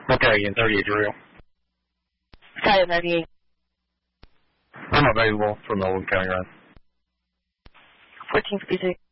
Okay, in 38 Drew. Sky 98. I'm available for Nolan County Run. 1456.